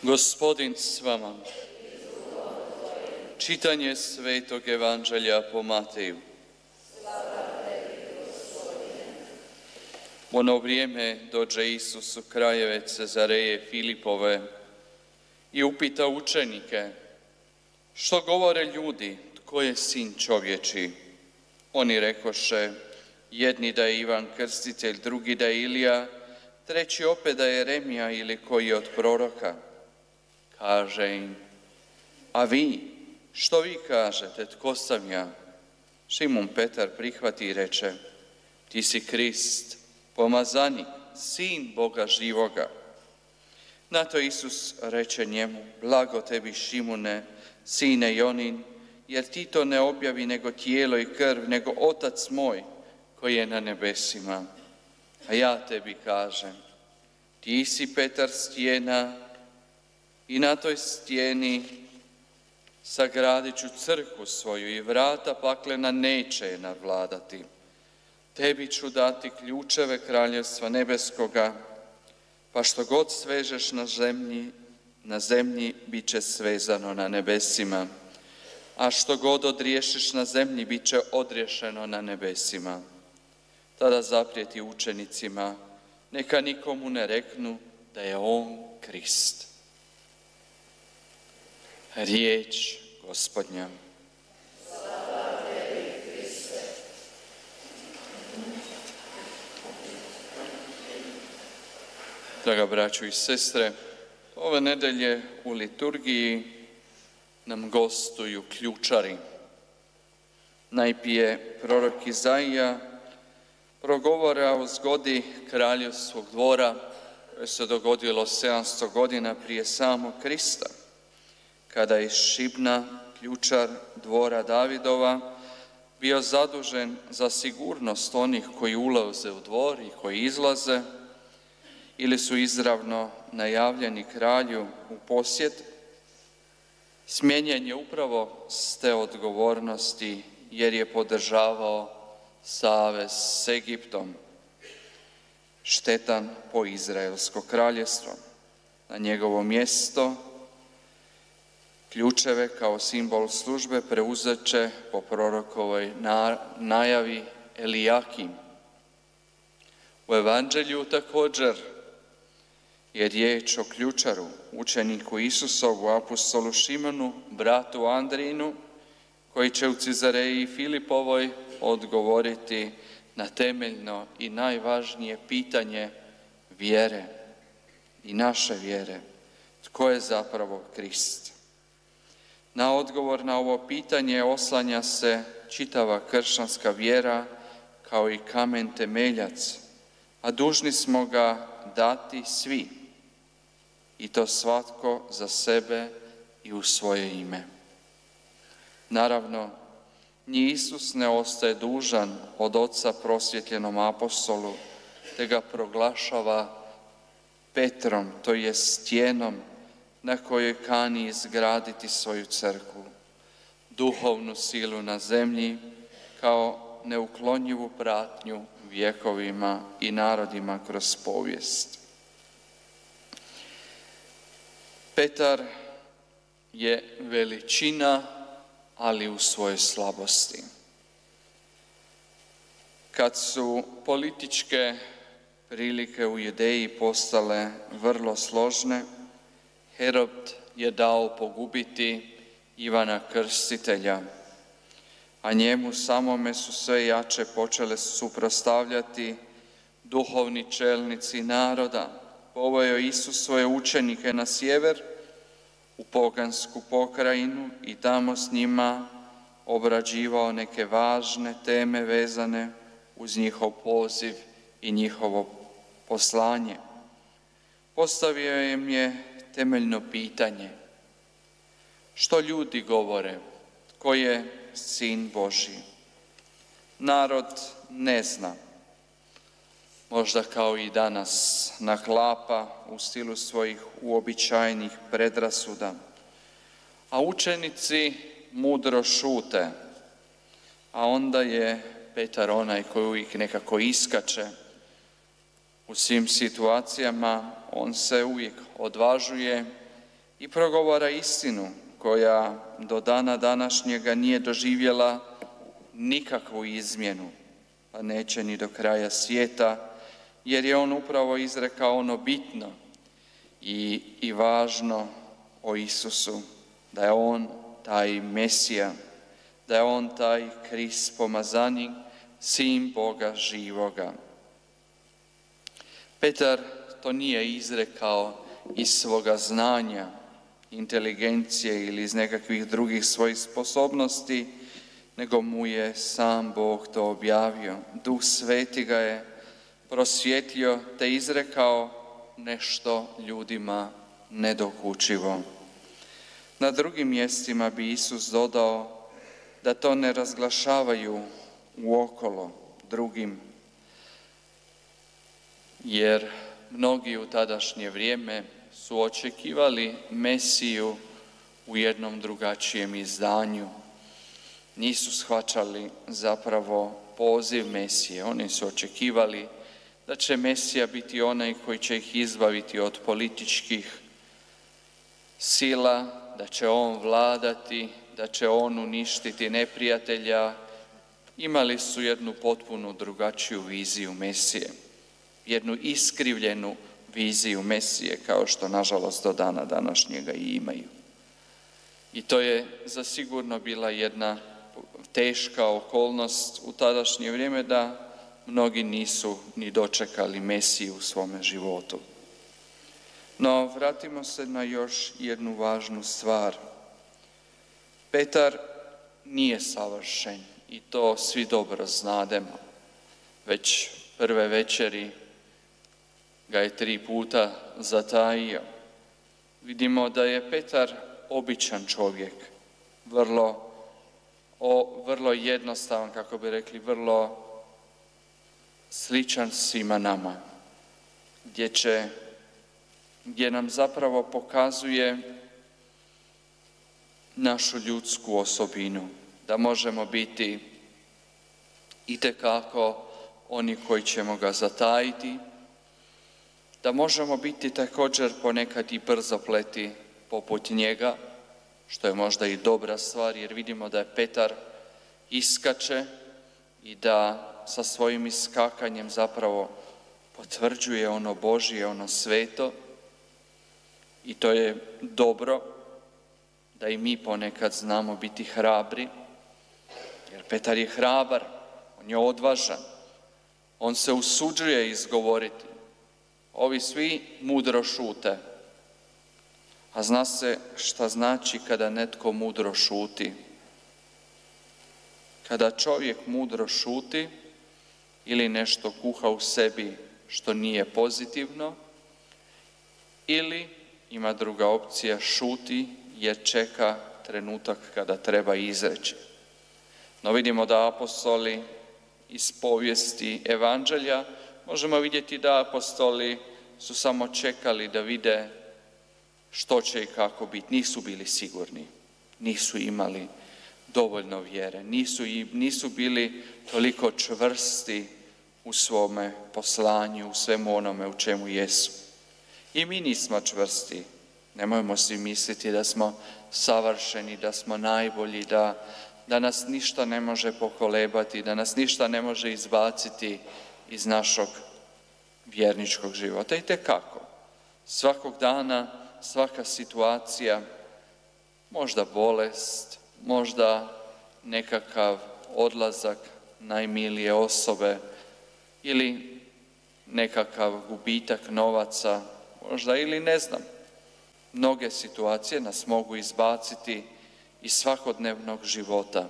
Gospodin s vama. Čitanje Svetog Evanđelja po Mateju. U ono vrijeme dođe Isus u krajeve Cezareje Filipove i upita učenike: što govore ljudi, tko je sin čovječiji? Oni rekoše, jedni da je Ivan Krstitelj, drugi da je Ilija, treći opet da je Jeremija ili koji od proroka. Kaže im: a vi, što vi kažete, tko sam ja? Šimun Petar prihvati i reče: ti si Krist, pomazanik, sin Boga živoga. Na to Isus reče njemu: blago tebi, Šimune, sine Jonin, jer ti to ne objavi nego tijelo i krv, nego Otac moj koji je na nebesima. A ja tebi kažem, ti si Petar stijena i na toj stijeni sagradit ću crkvu svoju i vrata paklena neće je nadvladati. Tebi ću dati ključeve kraljevstva nebeskoga, pa što god svežeš na zemlji bit će svezano na nebesima, a što god odriješiš na zemlji bit će odriješeno na nebesima. Tada zaprijeti učenicima: neka nikomu ne reknu da je on Krist. Riječ Gospodnja. Slava tebi, Kriste. Draga braćo i sestre, ove nedelje u liturgiji nam gostuju ključari. Najprije prorok Izaija progovara o zgodi kraljevskog dvora koje se dogodilo 700 godina prije samog Krista, kada je Šibna, ključar dvora Davidova, bio zadužen za sigurnost onih koji ulaze u dvor i koji izlaze ili su izravno najavljeni kralju u posjet. Smijenjen je upravo s te odgovornosti jer je podržavao savez s Egiptom, štetan po Izraelsko kraljevstvo. Na njegovo mjesto ključeve kao simbol službe preuzet će po prorokovoj najavi Elijakim. U Evanđelju također je riječ o ključaru, učeniku Isusovu, apostolu Šimonu, bratu Andrijinu, koji će u Cezareji Filipovoj odgovoriti na temeljno i najvažnije pitanje vjere i naše vjere. Tko je zapravo Krist? Na odgovor na ovo pitanje oslanja se čitava kršćanska vjera kao i kamen temeljac, a dužni smo ga dati svi, i to svatko za sebe i u svoje ime. Naravno, ni Isus ne ostaje dužan od Oca prosvjetljenom apostolu, te ga proglašava Petrom, to je stijenom na kojoj kani izgraditi svoju crkvu, duhovnu silu na zemlji kao neuklonjivu pratnju vjekovima i narodima kroz povijest. Petar je veličina, ali u svojoj slabosti. Kad su političke prilike u Judeji postale vrlo složne, Herod je dao pogubiti Ivana Krstitelja, a njemu samome su sve jače počele suprotstavljati duhovni čelnici naroda. Poveo Isus svoje učenike na sjever, u pogansku pokrajinu, i tamo s njima obrađivao neke važne teme vezane uz njihov poziv i njihovo poslanje. Postavio im je temeljno pitanje: što ljudi govore, tko je sin Božji? Narod ne zna, možda kao i danas naklapa u stilu svojih uobičajenih predrasuda, a učenici mudro šute, a onda je Petar onaj koji uvijek nekako iskače u svim situacijama. On se uvijek odvažuje i progovara istinu koja do dana današnjega nije doživjela nikakvu izmjenu, pa neće ni do kraja svijeta, jer je on upravo izrekao ono bitno i važno o Isusu, da je on taj Mesija, da je on taj Krist pomazanik, Sin Boga živoga. Petar to nije izrekao iz svoga znanja, inteligencije ili iz nekakvih drugih svojih sposobnosti, nego mu je sam Bog to objavio. Duh Sveti ga je prosvjetlio te izrekao nešto ljudima nedokučivo. Na drugim mjestima bi Isus dodao da to ne razglašavaju uokolo drugim, jer mnogi u tadašnje vrijeme su očekivali Mesiju u jednom drugačijem izdanju. Nisu shvaćali zapravo poziv Mesije. Oni su očekivali da će Mesija biti onaj koji će ih izbaviti od političkih sila, da će on vladati, da će on uništiti neprijatelja. Imali su jednu potpuno drugačiju viziju Mesije, jednu iskrivljenu viziju Mesije, kao što nažalost do dana današnjega i imaju. I to je zasigurno bila jedna teška okolnost u tadašnje vrijeme, da mnogi nisu ni dočekali Mesiju u svome životu. No, vratimo se na još jednu važnu stvar. Petar nije savršen i to svi dobro znademo. Već prve večeri ga je 3 puta zatajio. Vidimo da je Petar običan čovjek, vrlo jednostavan, kako bi rekli, vrlo sličan svima nama, gdje nam zapravo pokazuje našu ljudsku osobinu, da možemo biti itekako oni koji ćemo ga zatajiti, da možemo biti također ponekad i brzopleti poput njega, što je možda i dobra stvar, jer vidimo da je Petar iskače i da sa svojim iskakanjem zapravo potvrđuje ono Božje, ono sveto, i to je dobro da i mi ponekad znamo biti hrabri, jer Petar je hrabar, on je odvažan, on se usuđuje izgovoriti. Ovi svi mudro šute, a zna se šta znači kada netko mudro šuti. Kada čovjek mudro šuti ili nešto kuha u sebi što nije pozitivno, ili ima druga opcija, šuti jer čeka trenutak kada treba izreći. No vidimo da apostoli iz povijesti evanđelja možemo vidjeti da apostoli su samo čekali da vide što će i kako biti. Nisu bili sigurni, nisu imali dovoljno vjere, nisu bili toliko čvrsti u svome poslanju, u svemu onome u čemu jesu. I mi nismo čvrsti. Nemojmo si misliti da smo savršeni, da smo najbolji, da nas ništa ne može pokolebati, da nas ništa ne može izbaciti iz našog vjerničkog života. Itekako. Svakog dana, svaka situacija, možda bolest, možda nekakav odlazak najmilije osobe ili nekakav gubitak novaca, možda ili ne znam. Mnoge situacije nas mogu izbaciti iz svakodnevnog života.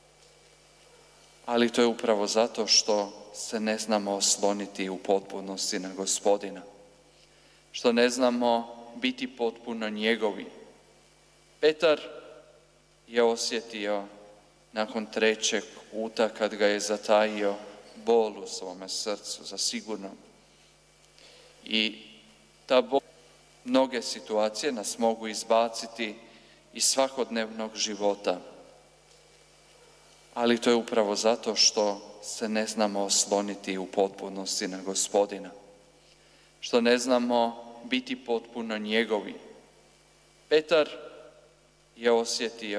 Ali to je upravo zato što se ne znamo osloniti u potpunosti na Gospodina. Što ne znamo biti potpuno njegovi. Petar je osjetio nakon 3. puta kad ga je zatajio bol u svome srcu, zasigurno. I ta bol, mnoge situacije nas mogu izbaciti iz svakodnevnog života. Ali to je upravo zato što se ne znamo osloniti u potpunosti na Gospodina. Što ne znamo biti potpuno njegovi. Petar je osjetio